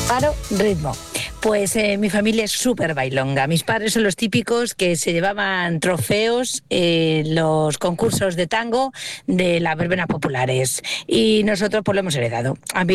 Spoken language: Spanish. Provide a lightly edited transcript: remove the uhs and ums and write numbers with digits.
Paro, ritmo. Pues mi familia es súper bailonga. Mis padres son los típicos que se llevaban trofeos en los concursos de tango de las verbenas populares. Y nosotros pues lo hemos heredado. A mí